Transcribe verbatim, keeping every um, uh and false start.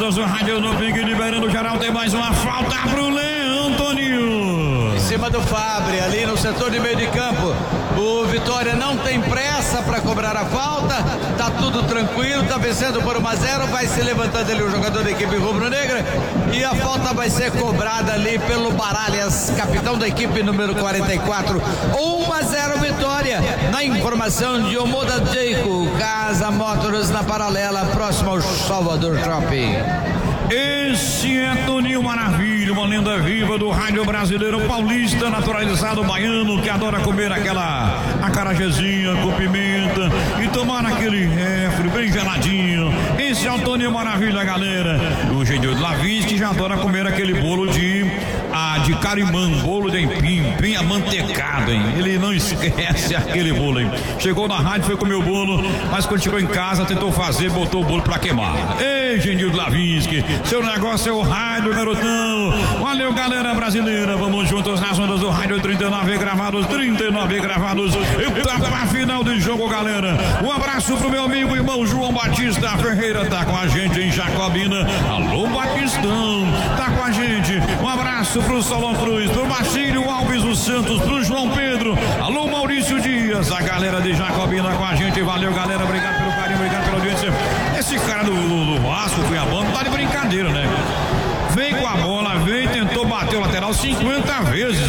ondas do rádio no pique, liberando o geral, tem mais uma falta pro Leão, Toninho. Em cima do Fabre, ali no setor de meio de campo, o Vitória não tem pressa para cobrar a falta, tá tudo tranquilo, tá vencendo por um a zero, vai se levantando ali o jogador da equipe rubro-negra e a falta vai ser cobrada ali pelo Baralhas, capitão da equipe número quarenta e quatro. um a zero Vitória, na informação de Omoda Jeico, Casa Motors na paralela, próximo ao Salvador Shopping. Esse é Toninho Maravilha, uma lenda viva do rádio brasileiro paulista, naturalizado baiano, que adora comer aquela acarajézinha com pimenta e tomar aquele refri bem geladinho. Esse é o Toninho Maravilha, galera. O Genildo Lavis, que já adora comer aquele bolo de ah, de carimã, bolo de empim, bem amantecado, hein? Ele não esquece aquele bolo, hein? Chegou na rádio, foi comer o bolo, mas quando chegou em casa, tentou fazer, botou o bolo pra queimar. Ei, Genildo Lavinsky, seu negócio é o rádio, garotão. Valeu, galera brasileira. Vamos juntos nas ondas do rádio. trinta e nove gravados, trinta e nove gravados. Etapa final de jogo, galera. Um abraço pro meu amigo irmão João Batista Ferreira, tá com a gente em Jacobina. Alô, Batistão, tá com a gente. Um abraço pro Solon Cruz, pro Basílio Alves dos Santos, pro João Pedro. Alô, Maurício Dias, a galera de Jacobina com a gente. Valeu, galera. Obrigado pelo carinho, obrigado pela audiência. Esse cara do, do, do Vasco, Cuiabá, não tá de brincadeira, né? Veio com a bola, veio e tentou bater o lateral cinquenta vezes.